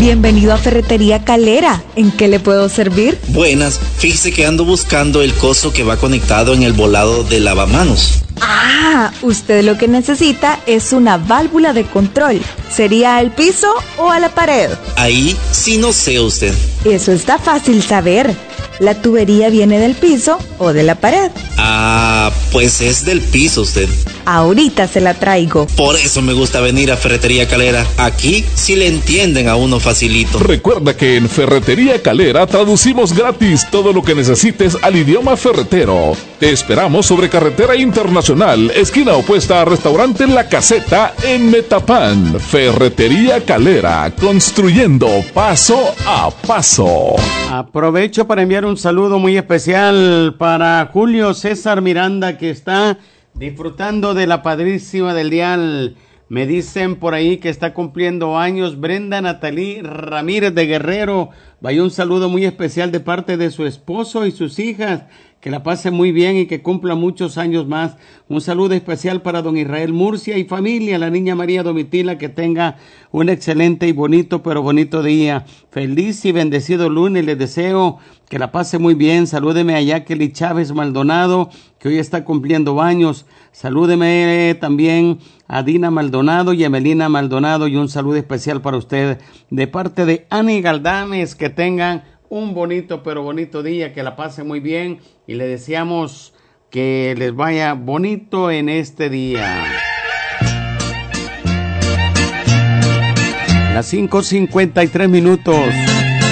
Bienvenido a Ferretería Calera. ¿En qué le puedo servir? Buenas, fíjese que ando buscando el coso que va conectado en el volado de lavamanos. Ah, usted lo que necesita es una válvula de control. ¿Sería al piso o a la pared? Ahí sí no sé usted. Eso está fácil saber. ¿La tubería viene del piso o de la pared? Ah, pues es del piso usted. Ahorita se la traigo. Por eso me gusta venir a Ferretería Calera. Aquí sí le entienden a uno facilito. Recuerda que en Ferretería Calera traducimos gratis todo lo que necesites al idioma ferretero. Te esperamos sobre Carretera Internacional, esquina opuesta a Restaurante La Caseta en Metapán. Ferretería Calera, construyendo paso a paso. Aprovecho para enviar un saludo muy especial para Julio César Miranda, que está disfrutando de la padrísima del dial. Me dicen por ahí que está cumpliendo años Brenda Natalí Ramírez de Guerrero. Vaya un saludo muy especial de parte de su esposo y sus hijas. Que la pase muy bien y que cumpla muchos años más. Un saludo especial para don Israel Murcia y familia, la niña María Domitila, que tenga un excelente y bonito, pero bonito día. Feliz y bendecido lunes, les deseo que la pase muy bien. Salúdeme a Jacqueline Chávez Maldonado, que hoy está cumpliendo años. Salúdeme también a Dina Maldonado y a Melina Maldonado, y un saludo especial para usted de parte de Ani Galdames. Que tengan un bonito, pero bonito día, que la pase muy bien y le deseamos que les vaya bonito en este día. Las 5:53.